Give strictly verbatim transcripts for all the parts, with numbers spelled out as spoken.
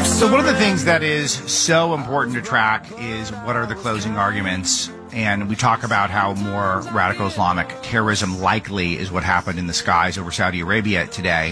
So one of the things that is so important to track is what are the closing arguments. And we talk about how more radical Islamic terrorism likely is what happened in the skies over Saudi Arabia today.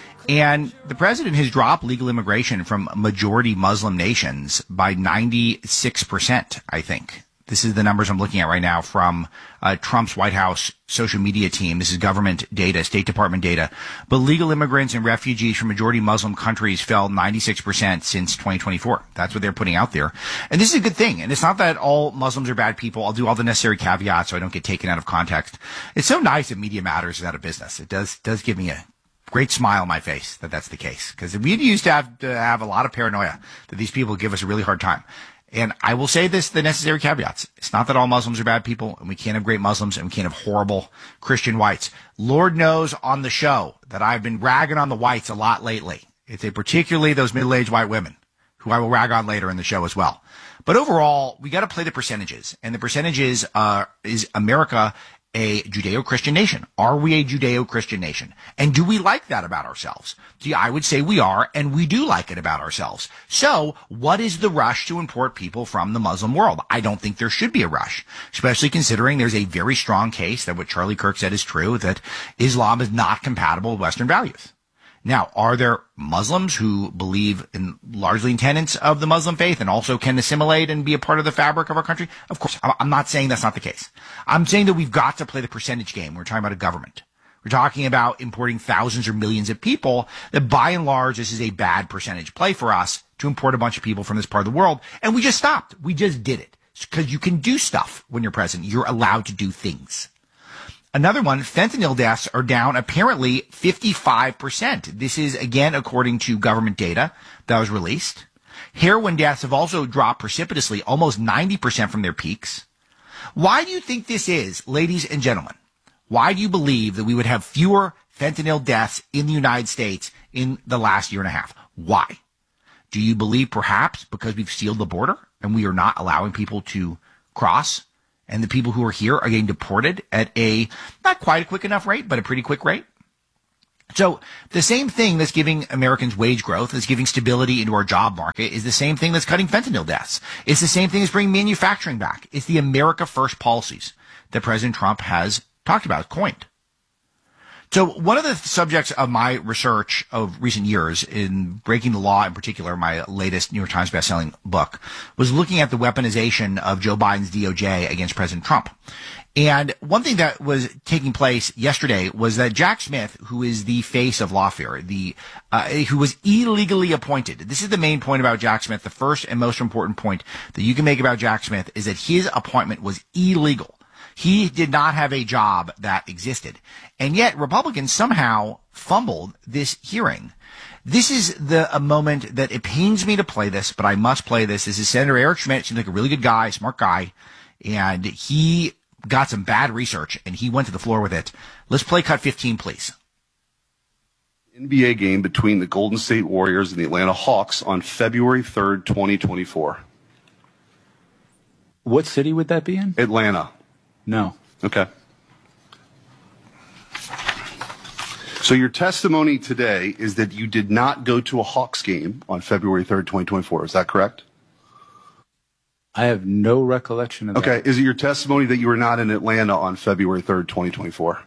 And the president has dropped legal immigration from majority Muslim nations by ninety-six percent, I think. This is the numbers I'm looking at right now from uh, Trump's White House social media team. This is government data, State Department data. But legal immigrants and refugees from majority Muslim countries fell ninety-six percent since twenty twenty-four. That's what they're putting out there. And this is a good thing. And it's not that all Muslims are bad people. I'll do all the necessary caveats so I don't get taken out of context. It's so nice that Media Matters is out of business. It does does give me a great smile on my face that that's the case. Because we used to have to have a lot of paranoia that these people give us a really hard time. And I will say this, the necessary caveats. It's not that all Muslims are bad people, and we can't have great Muslims, and we can't have horrible Christian whites. Lord knows on the show that I've been ragging on the whites a lot lately. It's a particularly those middle-aged white women, who I will rag on later in the show as well. But overall, we got to play the percentages. And the percentages uh, is America a Judeo-Christian nation? Are we a Judeo-Christian nation? And do we like that about ourselves? See, I would say we are, and we do like it about ourselves. So, what is the rush to import people from the Muslim world? I don't think there should be a rush, especially considering there's a very strong case that what Charlie Kirk said is true, that Islam is not compatible with Western values. Now, are there Muslims who believe in largely in tenets of the Muslim faith and also can assimilate and be a part of the fabric of our country? Of course. I'm not saying that's not the case. I'm saying that we've got to play the percentage game. We're talking about a government. We're talking about importing thousands or millions of people, that by and large, this is a bad percentage play for us to import a bunch of people from this part of the world. And we just stopped. We just did it. Because you can do stuff when you're president. You're allowed to do things. Another one, fentanyl deaths are down apparently fifty-five percent. This is, again, according to government data that was released. Heroin deaths have also dropped precipitously, almost ninety percent from their peaks. Why do you think this is, ladies and gentlemen? Why do you believe that we would have fewer fentanyl deaths in the United States in the last year and a half? Why? Do you believe perhaps because we've sealed the border and we are not allowing people to cross? And the people who are here are getting deported at a, not quite a quick enough rate, but a pretty quick rate. So the same thing that's giving Americans wage growth, that's giving stability into our job market, is the same thing that's cutting fentanyl deaths. It's the same thing as bringing manufacturing back. It's the America First policies that President Trump has talked about, coined. So one of the subjects of my research of recent years in Breaking the Law, in particular, my latest New York Times bestselling book, was looking at the weaponization of Joe Biden's D O J against President Trump. And one thing that was taking place yesterday was that Jack Smith, who is the face of lawfare, the uh, who was illegally appointed. This is the main point about Jack Smith. The first and most important point that you can make about Jack Smith is that his appointment was illegal. He did not have a job that existed. And yet Republicans somehow fumbled this hearing. This is the a moment that it pains me to play this, but I must play this. This is Senator Eric Schmitt. Seems like a really good guy, smart guy. And he got some bad research, and he went to the floor with it. Let's play cut fifteen, please. N B A game between the Golden State Warriors and the Atlanta Hawks on February third, twenty twenty-four. What city would that be in? Atlanta. No. Okay. So your testimony today is that you did not go to a Hawks game on February third, twenty twenty-four. Is that correct? I have no recollection of okay. that. Okay. Is it your testimony that you were not in Atlanta on February third, twenty twenty-four?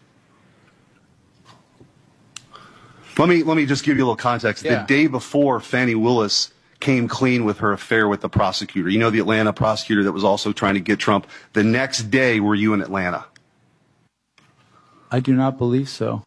Let me, let me just give you a little context. Yeah. The day before, Fannie Willis came clean with her affair with the prosecutor. You know, the Atlanta prosecutor that was also trying to get Trump. The next day, were you in Atlanta? I do not believe so.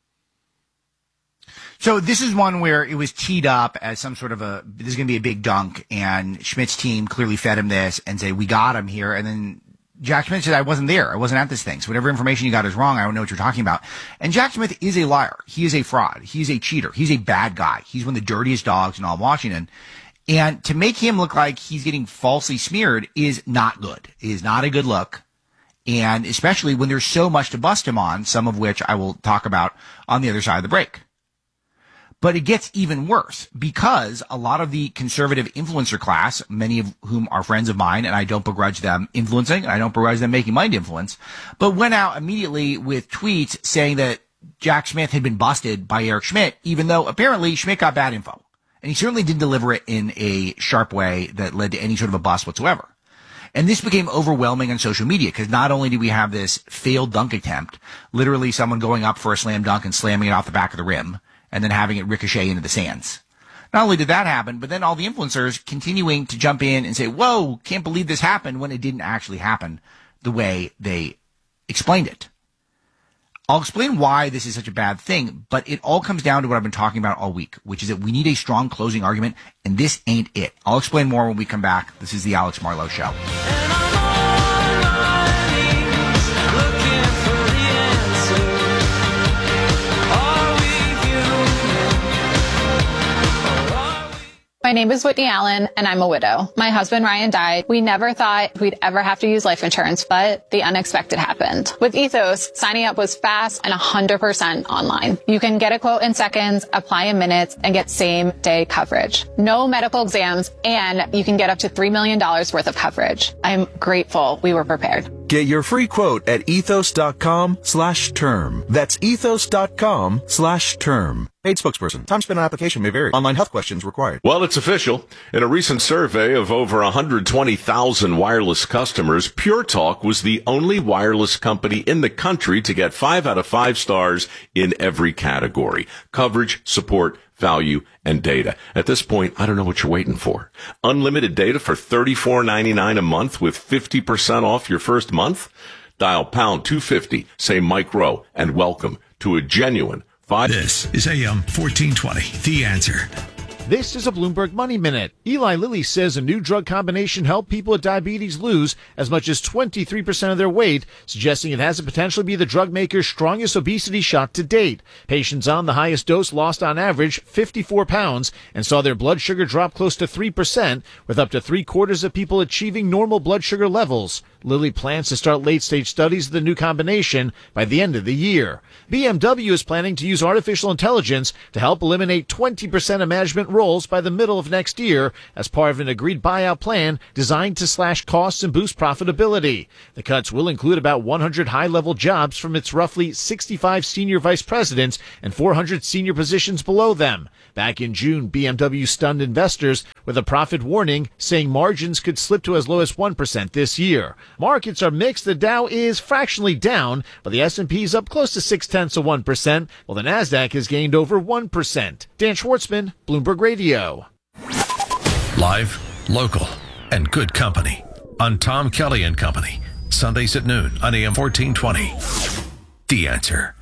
So this is one where it was teed up as some sort of a, this is going to be a big dunk, and Schmidt's team clearly fed him this and say, we got him here. And then Jack Schmitt said, I wasn't there. I wasn't at this thing. So whatever information you got is wrong. I don't know what you're talking about. And Jack Smith is a liar. He is a fraud. He's a cheater. He's a bad guy. He's one of the dirtiest dogs in all of Washington. And to make him look like he's getting falsely smeared is not good. It is not a good look. And especially when there's so much to bust him on, some of which I will talk about on the other side of the break. But it gets even worse because a lot of the conservative influencer class, many of whom are friends of mine, and I don't begrudge them influencing, and I don't begrudge them making money to influence, but went out immediately with tweets saying that Jack Smith had been busted by Eric Schmitt, even though apparently Schmitt got bad info. And he certainly didn't deliver it in a sharp way that led to any sort of a bust whatsoever. And this became overwhelming on social media because not only do we have this failed dunk attempt, literally someone going up for a slam dunk and slamming it off the back of the rim and then having it ricochet into the sands. Not only did that happen, but then all the influencers continuing to jump in and say, whoa, can't believe this happened when it didn't actually happen the way they explained it. I'll explain why this is such a bad thing, but it all comes down to what I've been talking about all week, which is that we need a strong closing argument, and this ain't it. I'll explain more when we come back. This is the Alex Marlow Show. My name is Whitney Allen, and I'm a widow. My husband, Ryan, died. We never thought we'd ever have to use life insurance, but the unexpected happened. With Ethos, signing up was fast and one hundred percent online. You can get a quote in seconds, apply in minutes, and get same-day coverage. No medical exams, and you can get up to three million dollars worth of coverage. I'm grateful we were prepared. Get your free quote at ethos.com slash term. That's ethos.com slash term. Paid spokesperson. Time spent on application may vary. Online health questions required. Well, it's official. In a recent survey of over one hundred twenty thousand wireless customers, Pure Talk was the only wireless company in the country to get five out of five stars in every category. Coverage, support, value, and data. At this point, I don't know what you're waiting for. Unlimited data for thirty-four ninety-nine a month with fifty percent off your first month? Dial pound two fifty, say Mike Rowe, and welcome to a genuine five. This is A M fourteen twenty, The Answer. This is a Bloomberg Money Minute. Eli Lilly says a new drug combination helped people with diabetes lose as much as twenty-three percent of their weight, suggesting it has the potential to be the drug maker's strongest obesity shot to date. Patients on the highest dose lost on average fifty-four pounds and saw their blood sugar drop close to three percent, with up to three quarters of people achieving normal blood sugar levels. Lilly plans to start late-stage studies of the new combination by the end of the year. B M W is planning to use artificial intelligence to help eliminate twenty percent of management roles by the middle of next year as part of an agreed buyout plan designed to slash costs and boost profitability. The cuts will include about one hundred high-level jobs from its roughly sixty-five senior vice presidents and four hundred senior positions below them. Back in June, B M W stunned investors with a profit warning, saying margins could slip to as low as one percent this year. Markets are mixed. The Dow is fractionally down, but the S and P is up close to six-tenths of one percent, while the NASDAQ has gained over one percent. Dan Schwartzman, Bloomberg Radio. Live, local, and good company on Tom Kelly and Company. Sundays at noon on A M fourteen twenty. The Answer.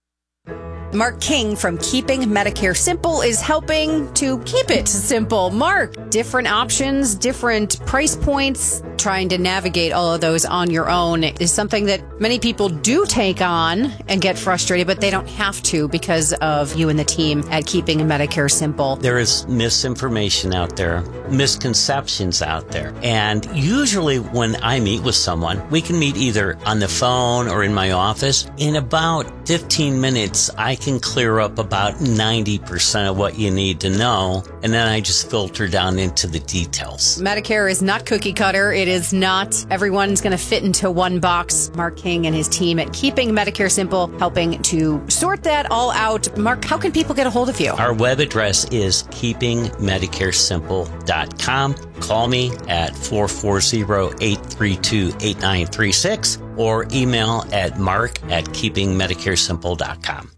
Mark King from Keeping Medicare Simple is helping to keep it simple. Mark, different options, different price points, trying to navigate all of those on your own is something that many people do take on and get frustrated, but they don't have to because of you and the team at Keeping Medicare Simple. There is misinformation out there, misconceptions out there. And usually when I meet with someone, we can meet either on the phone or in my office. In about fifteen minutes, I can clear up about ninety percent of what you need to know, and then I just filter down into the details. Medicare is not cookie cutter. It is not everyone's going to fit into one box. Mark King and his team at Keeping Medicare Simple helping to sort that all out. Mark, how can people get a hold of you? Our web address is keeping medicare simple dot com. Call me at four four zero, eight three two, eight nine three six or email at mark at keeping medicare simple dot com.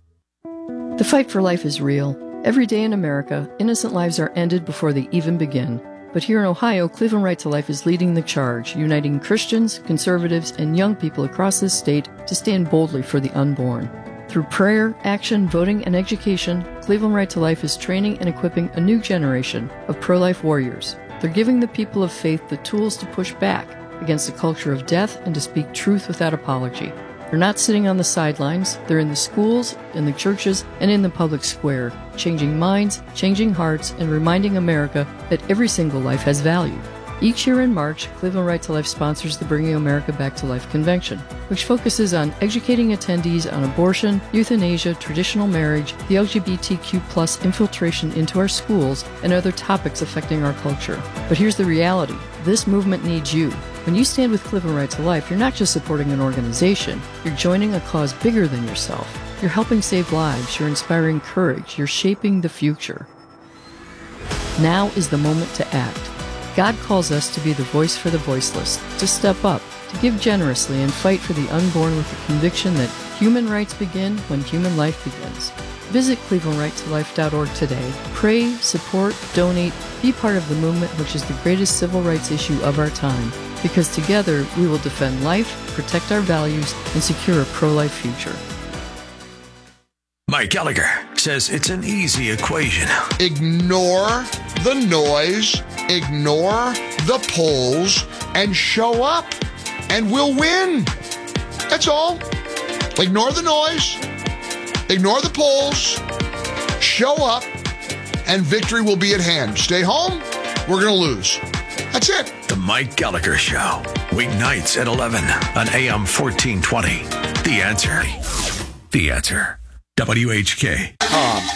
The fight for life is real. Every day in America, innocent lives are ended before they even begin. But here in Ohio, Cleveland Right to Life is leading the charge, uniting Christians, conservatives, and young people across this state to stand boldly for the unborn. Through prayer, action, voting, and education, Cleveland Right to Life is training and equipping a new generation of pro-life warriors. They're giving the people of faith the tools to push back against the culture of death and to speak truth without apology. They're not sitting on the sidelines. They're in the schools, in the churches, and in the public square, changing minds, changing hearts, and reminding America that every single life has value. Each year in March, Cleveland Right to Life sponsors the Bringing America Back to Life Convention, which focuses on educating attendees on abortion, euthanasia, traditional marriage, the L G B T Q plus infiltration into our schools, and other topics affecting our culture. But here's the reality. This movement needs you. When you stand with Cleveland Right to Life, you're not just supporting an organization, you're joining a cause bigger than yourself. You're helping save lives, you're inspiring courage, you're shaping the future. Now is the moment to act. God calls us to be the voice for the voiceless, to step up, to give generously and fight for the unborn with the conviction that human rights begin when human life begins. Visit Cleveland Right to Life dot org today. Pray, support, donate, be part of the movement which is the greatest civil rights issue of our time. Because together we will defend life, protect our values, and secure a pro-life future. Mike Gallagher says it's an easy equation. Ignore the noise, ignore the polls, and show up, and we'll win. That's all. Ignore the noise, ignore the polls, show up, and victory will be at hand. Stay home, we're going to lose. That's it. The Mike Gallagher Show, weeknights at eleven on A M fourteen twenty. The Answer. The Answer. W H K. Um,